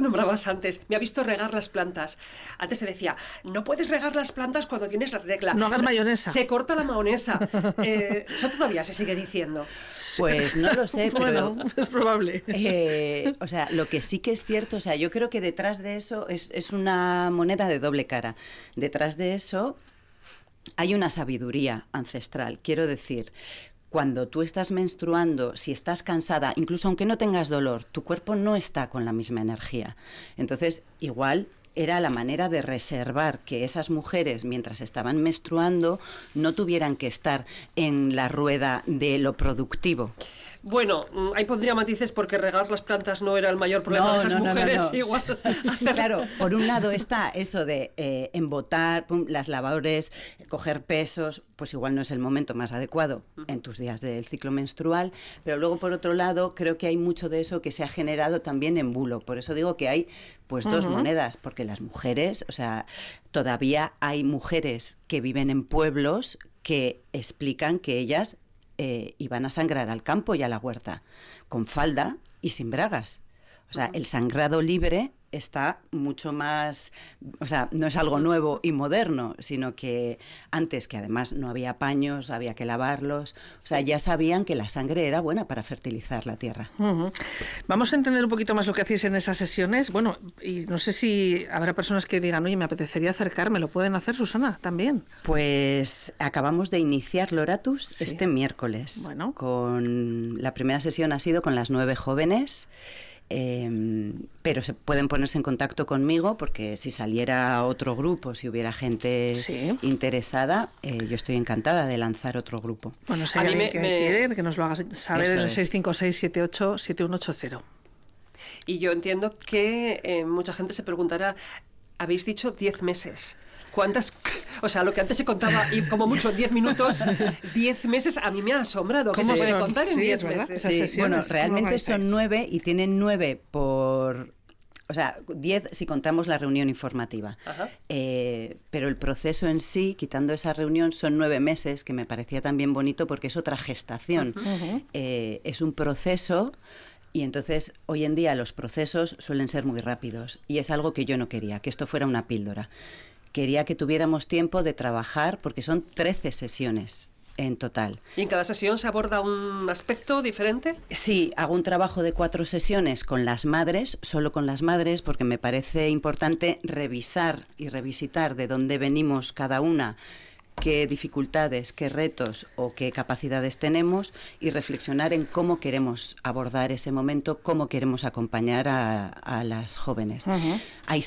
tú nombrabas antes, me ha visto regar las plantas. Antes se decía, no puedes regar las plantas cuando tienes la regla. No hagas mayonesa. Se corta la mayonesa. Eso todavía se sigue diciendo. Pues no lo sé, pero... Bueno, es probable. O sea, lo que sí que es cierto, o sea, yo creo que detrás de eso es una moneda de doble cara. Detrás de eso hay una sabiduría ancestral. Quiero decir, cuando tú estás menstruando, si estás cansada, incluso aunque no tengas dolor, tu cuerpo no está con la misma energía. Entonces, igual era la manera de reservar que esas mujeres, mientras estaban menstruando, no tuvieran que estar en la rueda de lo productivo. Bueno, ahí pondría matices porque regar las plantas no era el mayor problema de esas mujeres. No. Igual. Claro, por un lado está eso de embotar, las labores, coger pesos, pues igual no es el momento más adecuado en tus días del ciclo menstrual, pero luego por otro lado creo que hay mucho de eso que se ha generado también en bulo. Por eso digo que hay pues dos monedas, porque las mujeres, o sea, todavía hay mujeres que viven en pueblos que explican que ellas iban a sangrar al campo y a la huerta, con falda y sin bragas. O sea, el sangrado libre está mucho más, o sea, no es algo nuevo y moderno, sino que antes, que además no había paños, había que lavarlos, o sea, ya sabían que la sangre era buena para fertilizar la tierra. Vamos a entender un poquito más lo que hacéis en esas sesiones. Bueno, y no sé si habrá personas que digan, oye, me apetecería acercarme, ¿lo pueden hacer, Susana, también? Pues acabamos de iniciar Loratus este miércoles. Bueno. La primera sesión ha sido con las 9 jóvenes. Pero se pueden ponerse en contacto conmigo porque si saliera otro grupo, si hubiera gente interesada, yo estoy encantada de lanzar otro grupo. Bueno, si hay alguien que quiere, que nos lo haga saber en el 656787180. Y yo entiendo que mucha gente se preguntará, habéis dicho 10 meses. ¿Cuántas? O sea, lo que antes se contaba, y como mucho 10 minutos, 10 meses, a mí me ha asombrado. ¿Cómo se puede contar en 10 meses? Sí, bueno, realmente son 9 y tienen 9 por... O sea, 10 si contamos la reunión informativa. Pero el proceso en sí, quitando esa reunión, son 9 meses, que me parecía también bonito porque es otra gestación. Es un proceso... Y entonces, hoy en día los procesos suelen ser muy rápidos. Y es algo que yo no quería, que esto fuera una píldora. Quería que tuviéramos tiempo de trabajar, porque son 13 sesiones en total. ¿Y en cada sesión se aborda un aspecto diferente? Sí, hago un trabajo de 4 sesiones con las madres, solo con las madres, porque me parece importante revisar y revisitar de dónde venimos cada una, qué dificultades, qué retos o qué capacidades tenemos y reflexionar en cómo queremos abordar ese momento, cómo queremos acompañar a las jóvenes. Hay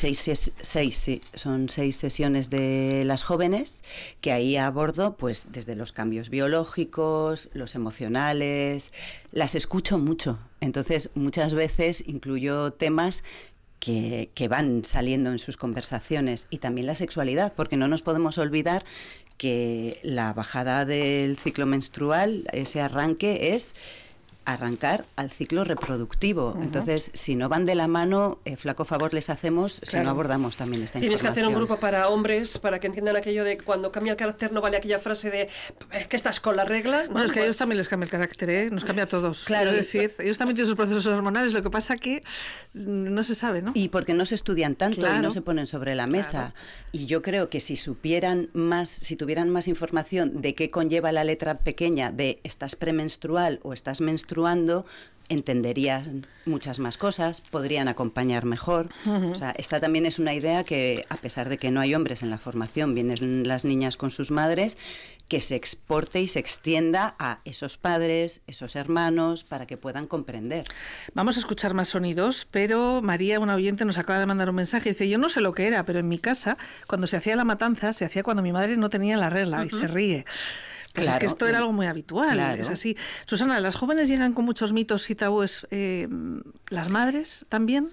son 6 sesiones de las jóvenes que ahí abordo pues desde los cambios biológicos, los emocionales, las escucho mucho, entonces muchas veces incluyo temas que van saliendo en sus conversaciones y también la sexualidad, porque no nos podemos olvidar que la bajada del ciclo menstrual, ese arranque es arrancar al ciclo reproductivo. Entonces, si no van de la mano, flaco favor les hacemos si no abordamos también esta información. Tienes que hacer un grupo para hombres, para que entiendan aquello de cuando cambia el carácter no vale aquella frase de que estás con la regla. Bueno, es que a ellos también les cambia el carácter, nos cambia a todos. Claro. Es decir, ellos también tienen sus procesos hormonales, lo que pasa que no se sabe, ¿no? Y porque no se estudian tanto y no se ponen sobre la mesa. Y yo creo que si supieran más, si tuvieran más información de qué conlleva la letra pequeña de estás premenstrual o estás menstruando, entenderían muchas más cosas, podrían acompañar mejor. O sea, esta también es una idea que, a pesar de que no hay hombres en la formación, vienen las niñas con sus madres, que se exporte y se extienda a esos padres, esos hermanos, para que puedan comprender. Vamos a escuchar más sonidos, pero María, una oyente, nos acaba de mandar un mensaje. Dice, yo no sé lo que era, pero en mi casa, cuando se hacía la matanza, se hacía cuando mi madre no tenía la regla y se ríe. Pues es que esto era algo muy habitual, es así. Susana, ¿las jóvenes llegan con muchos mitos y tabúes? ¿Las madres también?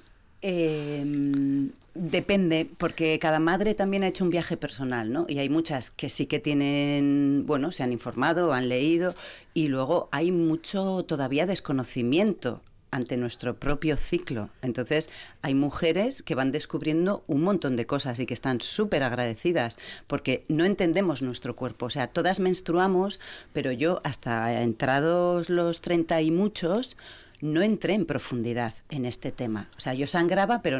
Depende, porque cada madre también ha hecho un viaje personal, ¿no? Y hay muchas que sí que tienen, bueno, se han informado, han leído, y luego hay mucho todavía desconocimiento ante nuestro propio ciclo. Entonces, hay mujeres que van descubriendo un montón de cosas y que están súper agradecidas porque no entendemos nuestro cuerpo. O sea, todas menstruamos, pero yo hasta entrados los 30 y muchos no entré en profundidad en este tema. O sea, yo sangraba, pero